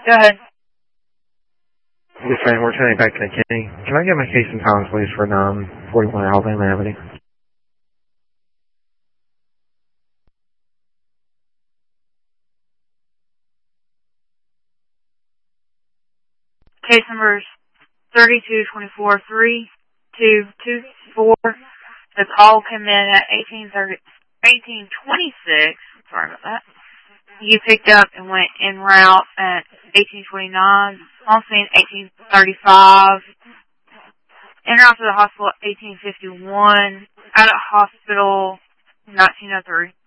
Go ahead. Yes, ma'am. We're turning back to Kenny. Can I get my case and times, please, for 941 Alabama Avenue? Case numbers 3224-3224. The call came in at 1826. Sorry about that. You picked up and went en route at 1829. On scene 1835. En route to the hospital at 1851. Out of hospital 1903.